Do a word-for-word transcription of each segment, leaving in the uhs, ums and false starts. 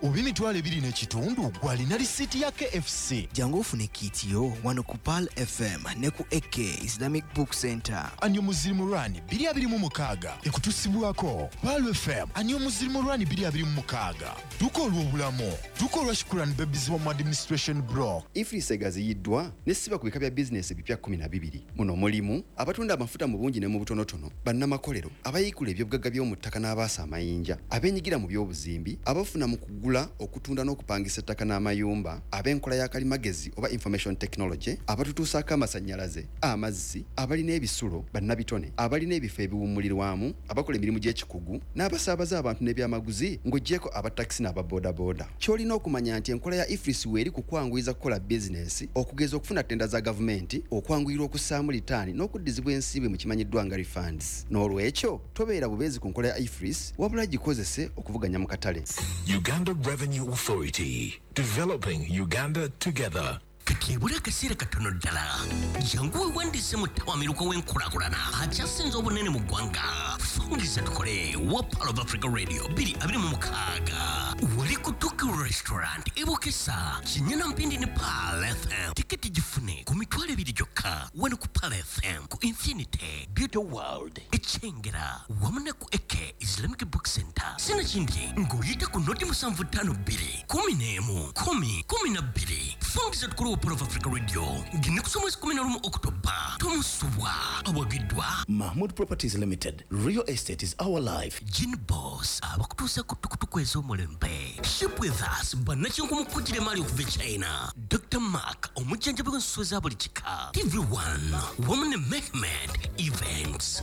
oba emitwalo ebiri n'ekitundu gw'alina lisiiti ya K F C. Jangu ofune kiitiyo wano ku Pearl F M ne ku A K Islamic Book Center. Anyo muzirimu rwani bbiri abiri mu mukaaga ekutusibwako. Pearl F M anyo muzirimu rwani bbiri abiri mu mukaaga. Duka olw'obulamu, duka olwa Shukuran Babies wa mu administration block. Ifris egaziyiddwa n'essiba ku bika bya bizinesi ebipya kkumi na bibiri. Muno mulimu abatunda amafuta mu bungi ne mu butonotono, bannamakolero, abayiikula ebyobugagga by'omu ttaka n'abaasa amayinja, abeenyigira mu by'obuzimbi, abafuna mu kugula, okutunda n'okupangisa ettaka n'amayumba, ab'enkola ya kalimagezi oba information technology, abatutuusaako amasannyalaze, amazzi, abalina ebisulo, bannabitone, abalina ebifo ebiwummulirwamu, abakola emirimu gy'ekikugu, n'abasaabaza abantu n'ebyamaguzi ng'oggyeko abatakisi n'ababoodaboda. Ky'olina okumanya nti enkola ya Ifris weeri kukwanguyiza kukola bizinesi, okugeza okufuna ttenda za gavumenti, okwanguyirwa okussaamu litaani n'okuddizibwa ensiibwe mu kimanyiddwa nga refunds. N'olwekyo tobeera bubeezi ku nkola ya Ifris, wabula gikozese okuvuganya mu katale. Uganda Revenue Authority, developing Uganda together. Katebula kasira katono ddala jangu wewandise mu ttawamiruka w'enkulaakulana akyasinze obunene mu ggwanga. Fungiza tukole wa Pearl of Africa Radio bbiri abiri mu mukaaga wali ku Tuku Restaurant ebokesa kinyana mpindi ne Pearl F M. Tiketi gifune ku mitwalo ebiri gyokka wano ku Pearl F M ku Infinity Beauty World ekyengera wamu ne ku A K Islamic Book Center. Sina kindi ng'oyita ku noti musanvu ttaano bbiri kumi n'emu kumi kumi na bbiri. Fungiza tukole Pearl of Africa Radio ngine kusomwezi kumi na lumu Oktoba tomusubwa awagidwa Mahmoud Properties Limited. Real estate is our life. Gin Boss abakutuusa ku tukutuku ez'omulembe. Ship with us bannakinku mukujjira emali okuva e China. Doctor Mark omujjanjabi w'ensuso eza buli kika. T V one wamu ne Mehmed Events.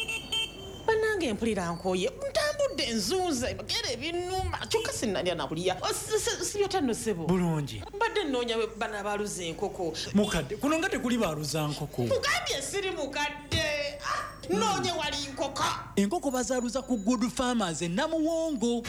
Banange mpulira nkoye ntambudde nzuuze bagere ebinuma kyokka sinnalya nakulya sibyotano sebo bulungi mbadde nnoonya bana baluza enkoko mukadde kuno nga tekuli baluza nkoko mugambye siri mukadde noonye wali nkoko enkoko bazaaluza ku Good Farmers e Namuwongo.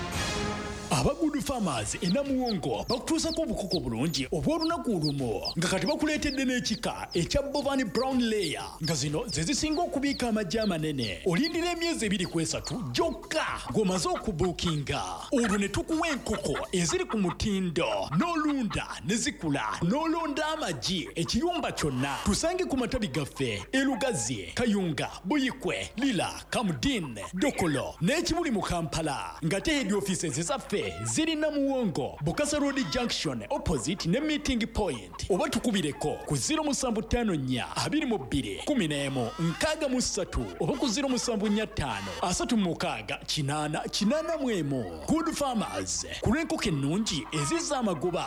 Aba Good Farmers e Namuwongo bakutuusako obukoko bulungi obw'olunaku olumu nga kati bakuleetedde n'ekika ekya Bovani Brown Layer nga zino ze zisinga okubiika amaggi amanene. Olindira emyezi ebiri ku esatu gyokka ng'omaze okubuukinga. Olwo ne tukuwa enkoko eziri ku mutindo n'olunda ne zikula n'olonda amaggi ekiyumba kyonna. Tusange ku matabi gaffe e Lugazi, Kayunga, Buyikwe, Lila, Kamudin, Dokolo n'ekibuli mu Kampala ng'ate head offices ezaffe ziri Namuwongo, Bukasa Road Junction opposite ne meeting point. Oba tukubireko ku zero musanvu ttaano nnya abiri mu bbiri kumi n'emu nkaaga mu ssatu oba ku zero musanvu nnya ttaano asatu mu mukaaga kinaana kinaana mu emu. Good Farmers ku lw'enkoko ennungi ezizza amagoba.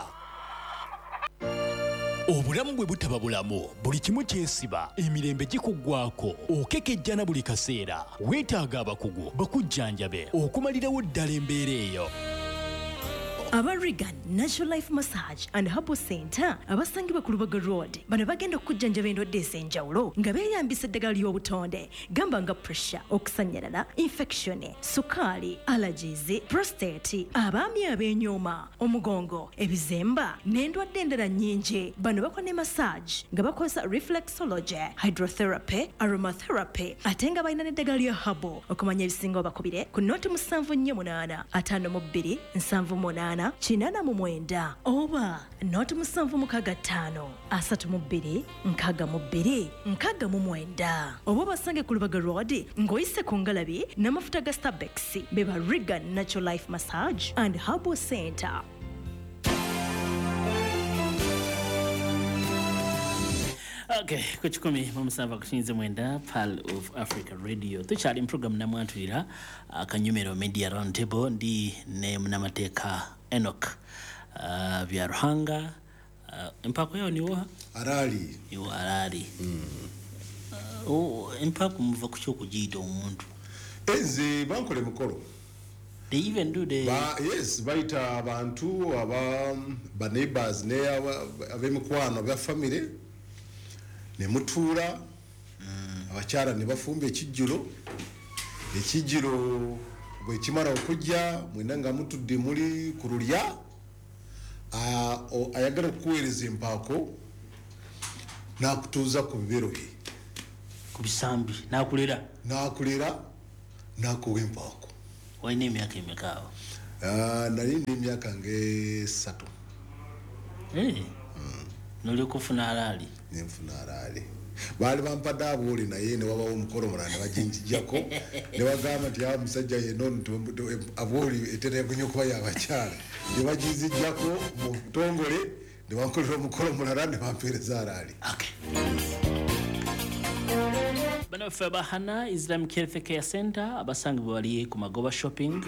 Obulamu bwe butaba bulamu buli kimu kyesiba emirembe gikuggwako okekejjana buli kaseera. Weetaaga abakugu bakujjanjabe okumalirawo ddala embeera eyo. Aba Regan Natural Life Massage and Herbal Center abasangibwa ku Lubaga Road bano bagenda okujjanjaba endwadde ez'enjawulo nga beeyambisa eddagala ly'obutonde gamba nga pressure, okusanyalala, infection, sukaali, allergies, prostate, abaami ab'enyooma, omugongo, ebizemba n'endwadde endala nnyingi. Bano bakola ne massage nga bakozesa reflexology, hydrotherapy, aromatherapy ate nga balina n'eddagala lya herbal. Okumanya ebisinga obakubire ku nooti musanvu nnya munaana ataano mu bbiri nsanvu munaana kinana mu mwenda oba noti musanvu mukaaga ttaano asatu mu bbiri nkaaga mu bbiri nkaaga mu mwenda. Oba basange ku Lubaga Road ng'oyise ku ngalabi n'amafuta ga Starbex beba Regan Natural Life Massage and Herbal Center. Okay, kuchikumi mamusava kushinze mwenda Pearl of Africa Radio. Tuchali program na mwantulira akanyumero media round table ndi ne mnamateka Enoch uh, vya Ruhanga uh, empako yao ni wa Arali iwa Arali mm. uh, empako mva kucho kujita umuntu enze bankole mukolo. They even do the ba, yes baita abantu aba ba neighbors ne abemukwano bya family ne mutura mm. abakyala ne bafumba ekijjulo ekijjulo bwe kimara okujja mwinanga mutudde muri kurulya a ayagala kuweereza empako nakutuuza ku bibero bye ku bisambi nakulera nakulera nakuwa empako. Waine emyaka emekaawo? Ah, nali ndi myaka ngesatu. Eh. Noli kufuna alali. Nenfuna alali. Bali bampadde abuli naye ne wabawo omukolo mulala bajinjijjako ne bagamba nti ya musajja yeno abuli etere kunyo kuba yabakyala ne bajinjijjako mu ttongole ne bakolera omukolo mulala ne bampeereza alali. Bano Fabahana Islamic Health Care Center abasangi bwali ku Magoba Shopping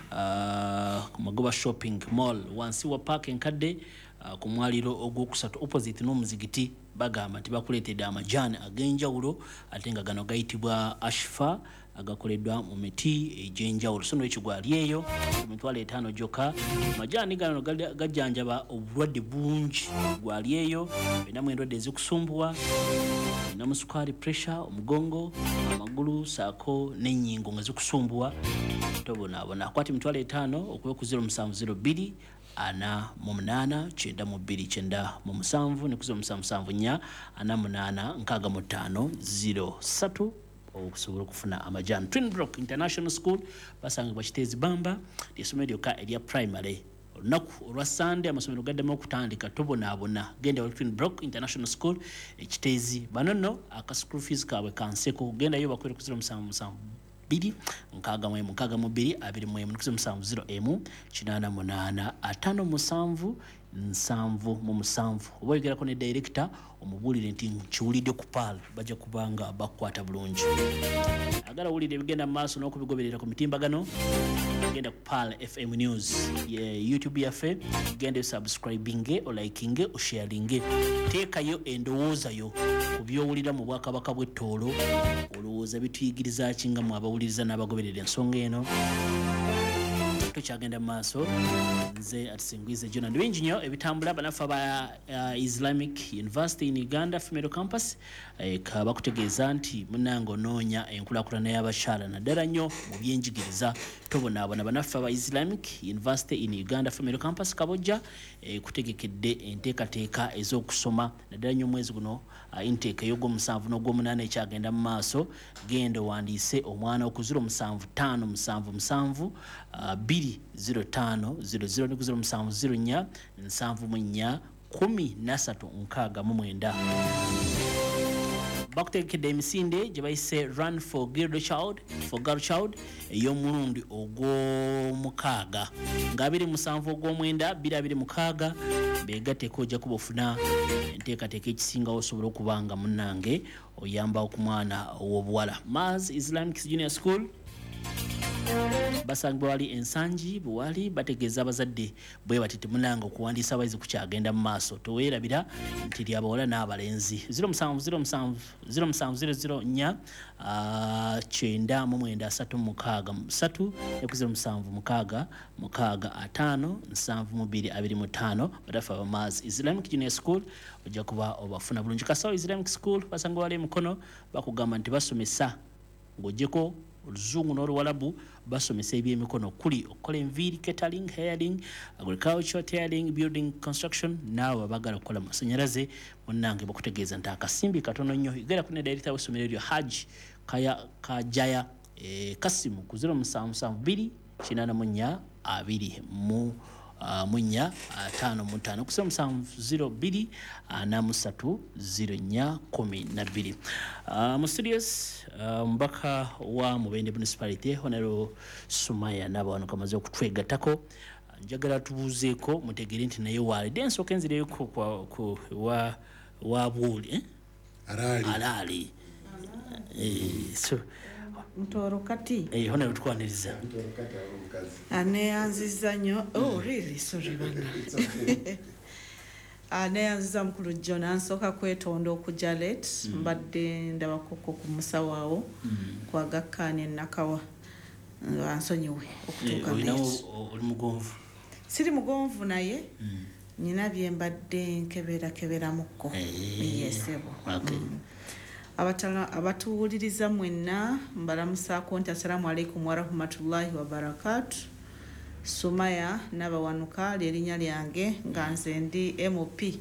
uh, ku Magoba Shopping Mall wansi wa park enkadde uh, ku mwaliro ogwokusatu opposite n'omuzigiti bagamba nti bakuleetedde amajani ag'enjawulo ate nga gano gayitibwa ashfa agakoleddwa mu miti egy'enjawulo so n'ekyo gwali eyo emitwalo etaano gyokka amajani gano gajjanjaba obulwadde bungi gwali eyo benamu endwadde ezikusumbuwa namusukari pressure omugongo amagulu saako n'ennyingo nga zikusumbuwa tobonaabona akwati emitwalo etaano okuba ku zero musanvu zero bbiri ana mu munaana kyenda mu bbiri kyenda mu musanvu ne ku zero musanvu musanvu nnya ana munaana nkaaga mu ttaano zero ssatu okusobola okufuna amajani. Twinbrook International School basangibwa Kiteezi Bamba ly'essomero lyokka erya primary. Olunaku olwa Sunday amasomero gaddemu okutandika tobonaabona genda wa Twinbrook International School ekiteezi bano nno aka school fees kaabwe kanseko gendayo bakwere ku zero musanvu musanvu bbiri nkaaga mu emu nkaaga mu bbiri abiri mu emu ne ku zero musanvu zero emu kinaana munaana ataano musanvu nsanvu mu musanvu oba oyogerako ne director omubuulire nti nkiwulidde ku paal bajja kubanga bakwata bulungi agala wulire ebigenda mu maaso n'okubigoberera ku mitimbagano genda ku Paal F M News ye YouTube yaffe genda subscribinge olikinge osharinge teekayo endowooza yo ku byowulira mu bwakabaka bw'ettoolo olowooza bituyigiriza kinga mu abawuliriza n'abagoberera ensonga eno tukyagenda mu maaso nze atisingwize John and bingi nnyo ebitambula banafa ba uh, Islamic University in Uganda Female Campus eh, ka bakutegeeza nti munango noonya enkulaakulana y'abakyala naddala nnyo mu byenjigiriza tobonaabona banafa ba Islamic University in Uganda Female Campus Kabojja eh, kutegekedde enteekateeka ez'okusoma naddala nnyo omwezi guno uh, intake ey'ogw'omusanvu n'ogw'omunaana ekyagenda mu maaso genda wandiise omwana okuzira omusanvu ttaano musanvu musanvu uh, bbiri zero ttaano zero zero ne ku zero musanvu zero nnya nsanvu mu nnya kumi na ssatu nkaaga mu mwenda bakutegekedde emisinde gye bayise Run for Girl Child for Girl Child ey'omulundi ogw'omukaaga nga abiri musanvu ogw'omwenda bbiri abiri mukaaga beegatteko ojja kuba ofuna enteekateeka ekisingawo osobola okuba nga munnange oyamba ku mwana ow'obuwala. Mars Islamic Junior School basangibwa wali ensangi bwali bategeeza abazadde bwe bati temunanga okuwandiisa abayizi ku kyagenda mu maaso toweerabira nti lyabawala n'abalenzi zero musanvu zero musanvu zero musanvu zero zero nnya kyenda mu mwenda asatu mu mukaaga mu ssatu ne ku zero musanvu mukaaga mukaaga ataano nsanvu mu bbiri abiri mu ttaano batafa ba Mars Islamic Junior School ojja kuba obafuna bulungi. Kasawo Islamic School basangibwa wali mukono bakugamba nti basomesa ng'ogyeko oluzungu n'oluwalabu basomesa ebyemikono kuli okukola enviiri catering hairing agriculture tailoring building construction naawe abagala okukola masanyalaze munnange bakutegeeza nti akasimbi katono nnyo igera ku ne director w'essomero eryo Haji Kaya Kajaya e, Kasimu ku zero musanvu musanvu bbiri kinaana mu nnya abiri mu Uh, munya ataano mu ttaano ku musanvu zero bbiri ana mu ssatu zero nnya kumi na bbiri. Uh, mu studios uh, mbaka wa Mubende Municipality Honorable Sumaya n'abawano kamaze okutwegattako njagala tubuuzeeko mutegere nti naye waalidde ensooka enzireyo ku wa wa Bwuli eh? Alali Alali eh, so Ntoro kati eh hona tukwaniriza Ntoro kati abo mukazi ane anziza nnyo oh really sorry bana ane anziza mukulu John ansooka kwetonda okujja late mm. mbadde ndabakoko ku musawo awo mm. kwa gakkane nakawa ansonyiwe okutuuka eh, late oli mugonvu siri mugonvu naye mm. nyina bye mbadde nkebera kebera mukko eh, yesebo okay. mm. abatala abatuwuliriza mwenna mbalamusaako nti assalamu alaikum warahmatullahi wabarakatu. Sumaya n'abawanuka ly'erinnya lyange nga nze ndi M P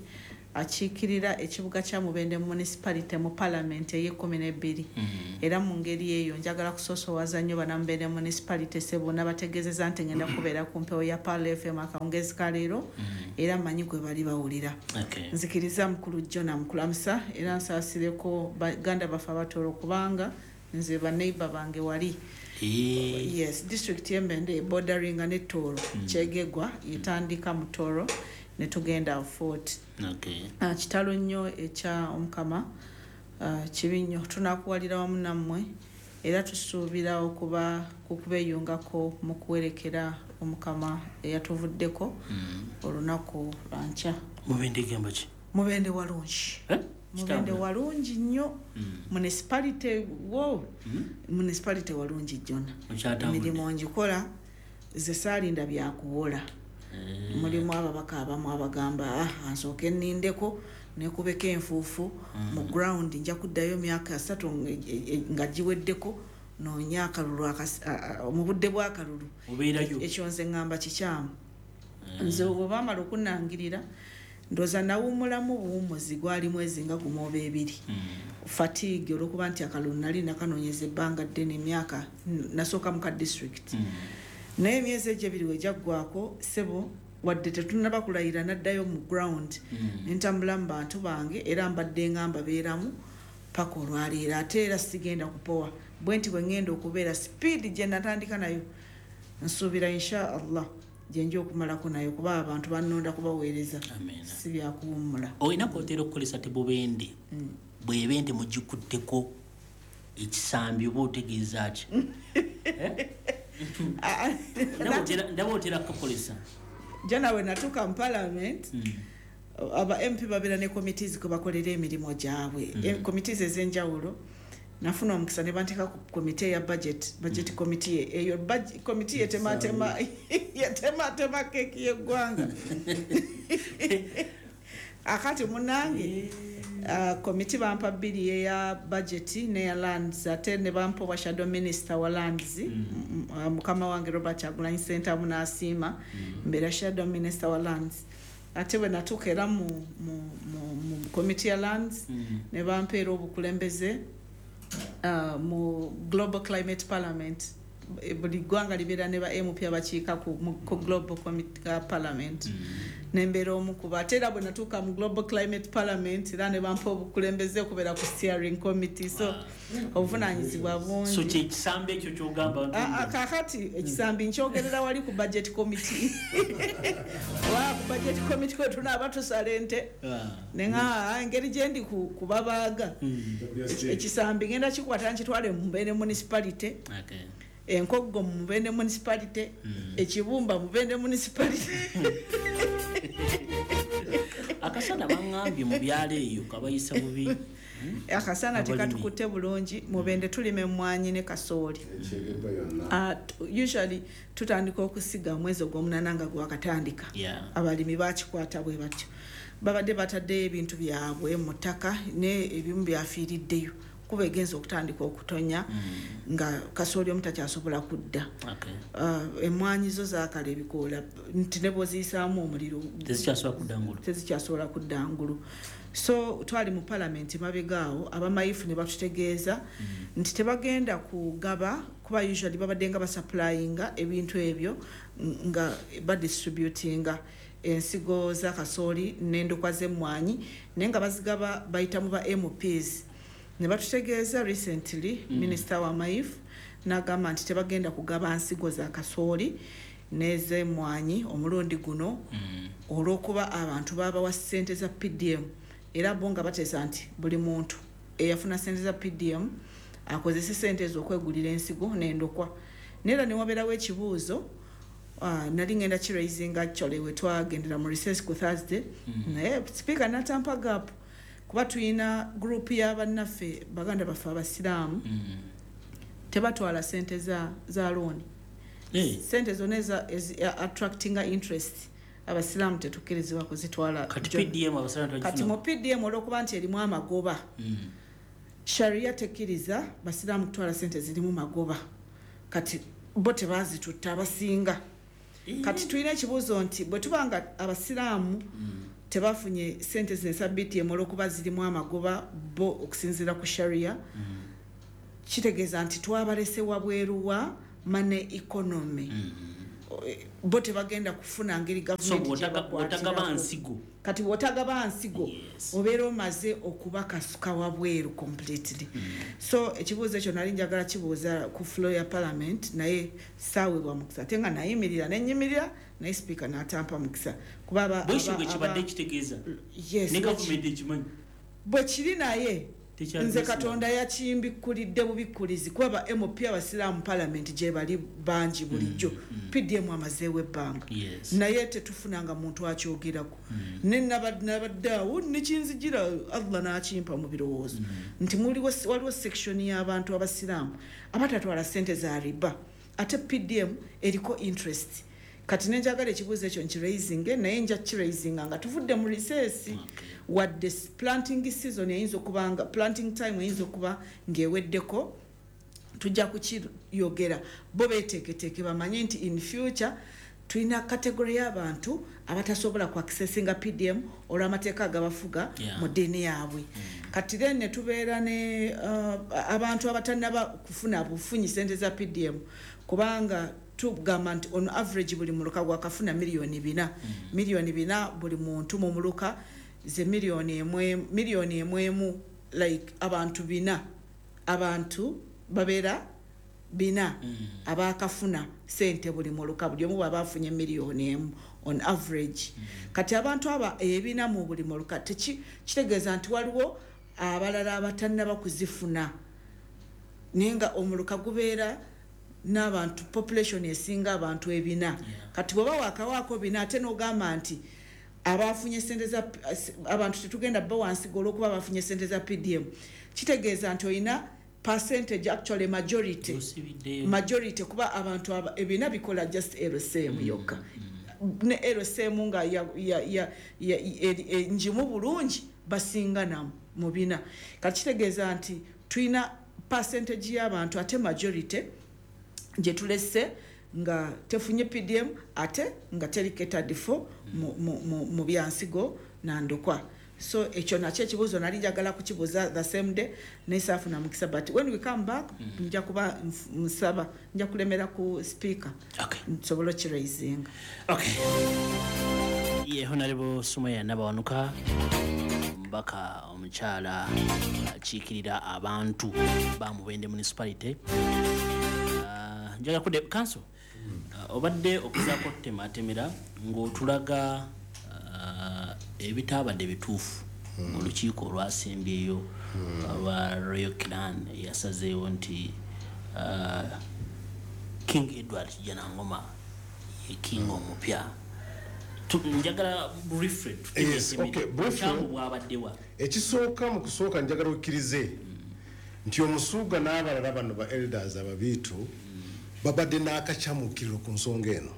akiikirira ekibuga kya Mubende municipality mu parliament ey'ekkumi n'ebbiri era mu ngeri eyo njagala kusoosowaza nnyo banamubende municipality sebo n'abategeezeza nti ngenda kubeera ku mpewo ya Pearl F M akawungezi ka leero era mmanyi gwe bali bawulira nzikiriza mukulu Jona mukulamusa era nsaasireko baganda bafe abatoolo kubanga nze baneighbour bange wali yes district y'Embende bordering ne Tooro kyegegwa yetandika mu Tooro ne tugenda Fort okay uh, kitalo nnyo ekya omukama uh, kibi nnyo tunakuwalira wamu nammwe era tusuubira okuba kukubeyungako mu kuwerekera omukama eyatuvuddeko mm. olunaku lwankya Mubende gamba ki Mubende walungi eh? Mubende walungi nnyo mm. municipality wo mm. municipality walungi Jona emirimu ngikola ze saalinda byakuwola mm. mulimu ababaka abamu abagamba ah, ansooke nnindeko nekubeka enfuufu mm. mu ground nja kuddayo myaka asatu nga giweddeko noonya akalulu mu budde bw'akalulu ekyo nze ngamba kikyamu mm. nze bwe baamala okunnangirira ndoza nawumulamu buwumuzi gwali mwezi nga gumu oba ebiri mm. fatigue olwokuba nti akalulu nali nakanoonyeza ebbanga ddene emyaka nasooka mu ka district mm. naye emyezi egyo ebiri wejaggwako sebo wadde tetunaba kulayira naddayo mu ground mm. nentambula mu bantu bange era mbadde nga mbabeeramu paka olwaleero ate era sigenda kupowa bwe nti bwe ngenda okubeera speed gye natandika nayo nsuubira insha allah gyenja okumalako nayo kuba abantu bannonda kubaweereza si byakuwummula olina kwotera okukolesa tebubende mm. bwebende mugikuddeko ekisambi oba otegeeza ki ndaba otera kukolesa jana we natuka mu parliament mm. aba M P babeera ne committees kwe bakolera emirimu gyabwe mm. committees ez'enjawulo nafuna omukisa ne banteka ku committee ya budget budget mm. committee eyo budget committee yetematema yetematema keki yeggwanga akati munange uh, committee bampa biri ya budget ne ya lands ate ne bampa wa shadow minister wa lands mm. uh, mukama wange Robert Agulanyi Center munasiima mm. mbera shadow minister wa lands ate we natukera mu mu, mu, mu committee ya lands mm. ne bampeera obukulembeze uh, mu global climate parliament buli gwanga libeera ne ba M P abakiika ku, ku global committee uh, parliament mm. nembera omu kuba ate era bwe natuuka mu global climate parliament era ne bampa obukulembeze okubeera ku steering committee so obuvunaanyizibwa bungi so kyekisambi ekyo kyogamba kakati ekisambi nkyogerera wali ku budget committee wa ku budget committee kwe tunaaba tusala ente nenga engeri gye ndi kubabaaga ekisambi ngenda kikwata nkitwale mu Mubende municipality enkoggo mu Mubende municipality ekibumba mu Mubende municipality akasana bangambye mu byalo eyo kabayisa bubi akasana tekatukutte bulungi Mubende tulime mmwanyi ne kasooli uh, usually tutandika okusiga mwezi ogw'omunaana nga gwakatandika yeah. abalimi bakikwata bwe batyo babadde bataddeyo ebintu byabwe mu ttaka ne ebimu byafiiriddeyo kuba egenza okutandika okutonya mm. nga kasooli omu takyasobola kudda okay. uh, emmwanyi zo zaakala ebikoola nti ne bwoziyisaamu omuliro tezikyasobola kudda ngulu tezikyasobola kudda ngulu so twali mu parliament mabegaawo abamayifu ne batutegeeza mm. nti tebagenda kugaba kuba usually babadde nga basupplyinga ebintu ebyo nga badistributinga ensigo za kasooli n'endokwa z'emmwanyi naye nga bazigaba bayita mu ba M Ps ne batutegeeza recently mm. minister wa mayifu n'agamba nti tebagenda kugaba nsigo za kasooli n'ez'emmwanyi omulundi guno mm. olw'okuba abantu babawa ssente za P D M era bo nga bateesa nti buli muntu eyafuna ssente za P D M akozesa ssente ez'okwegulira ensigo n'endokwa neera ne wabeerawo ekibuuzo uh, nali ngenda kiraisinga actually we twagendera mu recess ku Thursday mm. naye speaker natampa gap kuba tuyina group ya bannaffe baganda baffe abasiraamu mm. tebatwala sente za, za loan hey. sente zonna za attractinga interest abasiraamu tetukkirizibwa kuzitwala kati P D M abasiraamu kati mu P D M olw'okuba nti erimu amagoba mm. sharia tekkiriza basiraamu kutwala sente zirimu magoba kati bo tebazitutta abasinga hey. kati tulina ekibuuzo nti bwe tubanga abasiraamu mm. tebafunye sente zesa B T M olwokuba zirimu amagoba bo okusinziira ku sharia kitegeeza nti twabalese wabweruwa money economy bo tebagenda kufuna ngeri gavumenti kati wotagaba nsigo obeera omaze okuba kasuka wabweru completely so ekibuuzo ekyo nali njagala kibuuza ku floor ya parliament naye saawebwa mukisa ate nga nayimirira nenyimirira naye speaker n'atampa mukisa kuba bwe kiri naye nze katonda yakimbikkulidde bubikkulizi kuba ba M P abasiraamu parliament gye bali bangi bulijjo P D M amazeewo ebbanga naye tetufunanga muntu akyogerako ne nabaddeawo nekinzigira Allah n'akimpa mu birowoozo nti waliwo section y'abantu abasiraamu abatatwala ssente za riba ate P D M eriko interest kati nenjagala ekibuuzo ekyo nkiraising naye nja kiraisinga nga tuvudde mu recess wadde planting season yayinza okubanga planting time yayinza okuba ng'eweddeko tujja kukiyogera bo beeteeketeeke bamanye nti in future tulina category y'abantu abatasobola ku accessinga P D M olw'amateeka agabafuga mu ddiini yaabwe kati then ne tubeera ne abantu abatannaba kufuna bufunyi sente za P D M kubanga tugamba nti on average buli muluka gwakafuna miliyoni bina miliyoni bina buli muntu mu muluka ze miliyoni emwe miliyoni emwemu like abantu bina abantu babera bina abakafuna sente buli muluka buli omu babafunye miliyoni emu on average kati abantu aba ebina mu buli muluka teki kitegeeza nti waliwo abalala abatannaba kuzifuna nenga omuluka gubeera n'abantu population esinga abantu ebina kati bwe bawakawaako bina ate n'ogamba nti abafunye sente za abantu tetugenda bba wansi olw'okuba bafunye sente za P D M kitegeeza nti olina percentage actually majority majority kuba abantu ebina bikola just L C M yokka ne L C M nga njimu bulungi basinga mu bina kati kitegeeza nti tulina percentage y'abantu ate majority gye tulese nga tefunye P D M ate nga teriketa difo mu, mu, mu, mu byansigo nandokwa so ekyo nakyo ekibuuzo nali njagala kukibuuza the same day nesaafu na mukisa but when we come back mm. nja kuba nsaba nja kulemera ku speaker okay. nsobola kiraisinga okay. ye honorable Sumaya Nabawanuka mbaka omukyala akiikirira abantu ba Mubende municipality njaga kude council uh, obadde okuzaako tematemera ng'otulaga uh, ebitabadde bituufu mm. olukiiko olwasembyeyo lwa mm. uh, Royal Clan yasazeewo nti uh, King Edward Janangoma ye king mm. omupya njagala briefly yes, okay, bwabaddewa ekisooka mu kusooka njagala okkirize mm. nti omusuuga n'abalala bano ba elders ababiitu babadde n'akakyamukiriro ku nsonga eno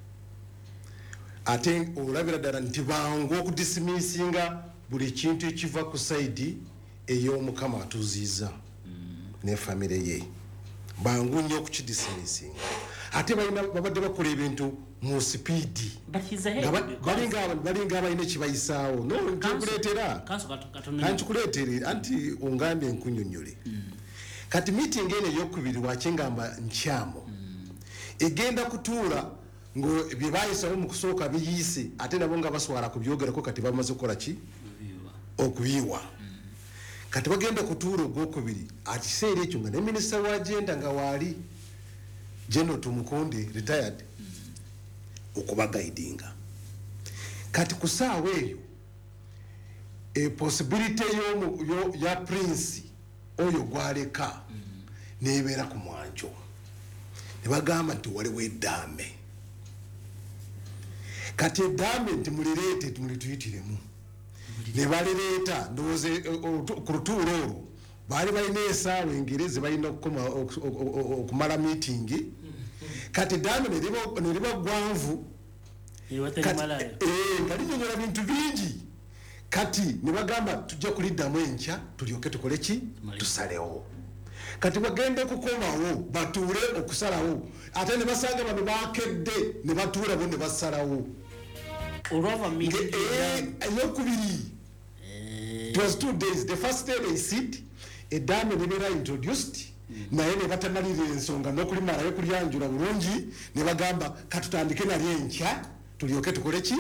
ate olabira ddala nti bangu okudisimisinga buli kintu ekiva ku saidi ey'omukama atuziiza ne famire ye bangu nnyo okukidisimisinga ate babadde bakola ebintu mu sipiidi balinga abalina ekibayisaawo nkikuleetera kankikuleetere anti ongambye nkunyonnyole kati meeting eno ey'okubiri wakyengamba nkyamo egenda kutuula ngo bye bayisawo mu kusooka biyiise ate nabo nga baswala ku byogerako kati bamaze kukola ki okubiwa kati bagenda kutuula ogwokubiri akiseera ekyo nga ne minisita wa agenda nga waali General Tumukonde retired okuba guidinga kati ku saawa eyo e possibility yo ya prince oyo gwaleka nebeera ku mwanjo ne bagamba nti waliwo eddambe kati eddambe nti mulireete tumulituyitiremu ne balireeta ndowooze ku lutuulo olwo baali balina esaawa engerezi balina okumala miitingi kati eddambe ne liba gwanvu nga linyonyola bintu bingi kati ne bagamba tujja kuliddamu enkya tulyoke tukole ki tusalewo kati bagende kukomawo batuule okusalawo ate ne basanga bano bakedde ne batuula bo ne basalawo Urava meeting. Eyokubiri. It was two days. The first day they sit, a dam never introduced. Naye ne batanalira ensonga n'okulimala yo kulyanjula bulungi ne bagamba katutandike nali enkya tulyoke tukole ki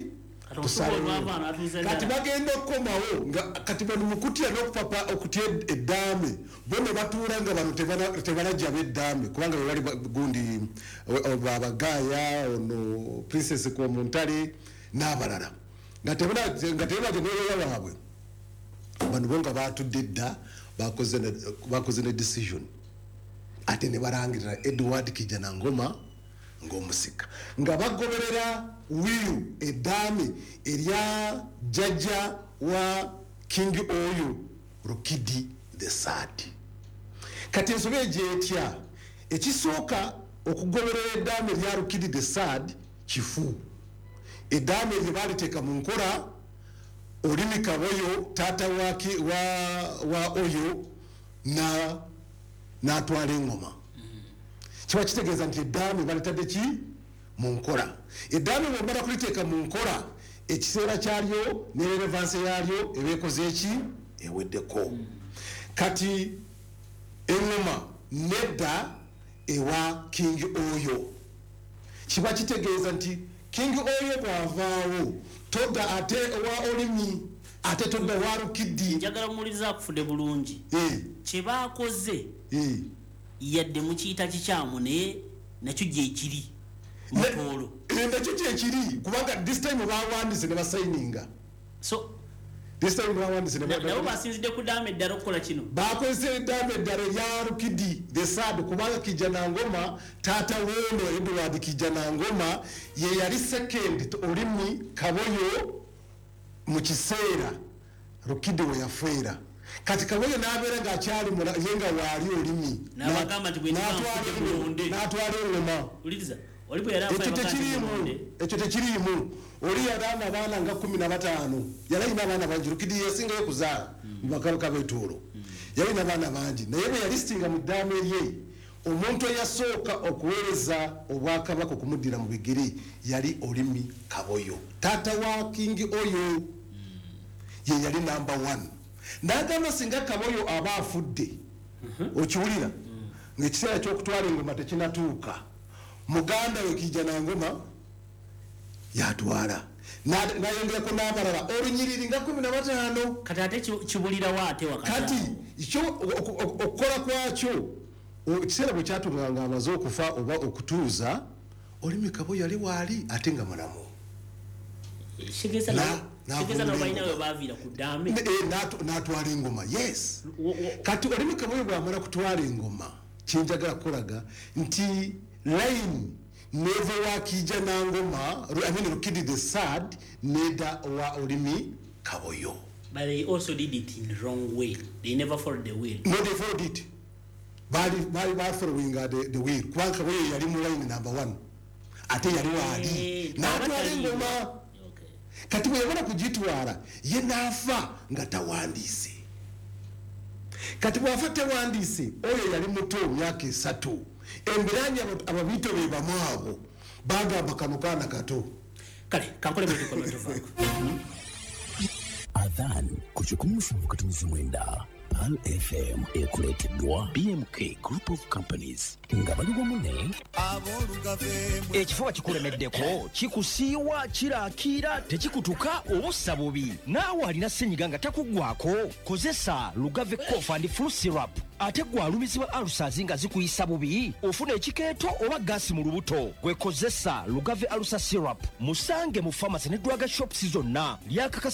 kati bagenda okukomawo nga kati bano mukutya n'okupapa okutya eddaame bo ne batuula nga bano tebalajja b'eddaame kubanga bwe bali gundi abagaaya ono princess Kwomuntale n'abalala nga tebalajja n'ebeera baabwe bano bo nga baatudde dda bakoze ne decision ate ne barangirira Edward Kijanangoma ng'omusika nga bagoberera wiru eddaame erya jjajja wa King oyo Rukidi the Third. Kati ensobe egyetya ekisooka okugoberera eddaame erya Rukidi the Third kifu. Eddaame eryo baaliteeka mu nkola Olimi Kaboyo taata waki wa, wa oyo na n'atwala engoma kiba kitegeeza nti eddaame balitadde ki mu nkola eddaame bwomala kuliteeka mu nkola ekiseera kyalyo ne relevanse yalyo ebeekoze eki eweddeko kati engoma nedda ewa King oyo kiba kitegeeza nti King oyo bw'avaawo todda ate ewa Olimi ate todda wa Rukidi. Njagala kumuwuliriza akufudde bulungi kye baakoze yadde mukiyita kikyamu naye nakyo gyekiri mutoolo nakyo gyekiri kubanga this time bawandise ne basayininga so this time bawandise nabo basinzidde ku ddaame eddala okukola kino bakozesa eddaame eddala erya Rukidi the Third kubanga Kijanangoma taata w'ono Edward Kijanangoma ye yali second Olimi Kaboyo mu kiseera Rukidi we yafeera kati Kaboyo n'abeera ng'akyali yenga waali Olimi n'atwala engoma ekyo tekiriimu oli yalaana abaana nga kumi na bataano yalayina abaana bangi Rukidi yasingayo kuzaala mu bakaluka b'etuulo yalina abaana bangi naye bwe yalistinga mu ddaame lye omuntu eyasooka okuweereza obwakabaka okumuddira mu bigere yali Olimi Kaboyo taata wa King oyo ye yali number one n'agamba singa Kaboyo aba afudde okiwulira ng'ekiseera ky'okutwala engoma tekinatuuka muganda we Kijanangoma yatwala nayongerako n'abalala olunyiriri nga kumi na bataano kati ate kibulirawo ate kati okukola kwakyo ekiseera bwe kyatuuka nga amaze okufa oba okutuuza Olimi Kaboyo yali waali ate nga mulamu n'atwala engoma yes kati Olimi Kaboyo bw'amala kutwala engoma kyenjagala kukolaga nti line neva wa Kijanangoma I mean Rukidi the Third neda wa Olimi Kaboyo. But they also did it in the wrong way. They never followed the will. No, they followed it. Bali bali bali following the the will. Kubanga Kaboyo yali mu line number one. Ate yali wali. N'atwala engoma. Kati bwe yabona kugitwala ye n'afa nga tawandiise. Kati bw'afa tawandiise oyo yali muto myaka esatu. Embiranye ababito be bamwabo bagamba kano kaana kato kale kankole bwe tukola tuvako Adhan kuchukua mfungo katumizi mwenda Pal F M ekuleteddwa B M K Group of Companies nga bali bamune ekifuba kikulemeddeko kikusiiwa kiraakira tekikutuka obussa bubi naawe alina ssenyiga nga takuggwako kozesa Lugave Cough and Flu Syrup ate gwalumizibwa alusazi nga zikuyisa bubi ofuna ekikeeto oba gaasi mu lubuto gwekozesa Lugave Alusa Syrup musange mu pharmacy ne drug shops zonna lyakakasa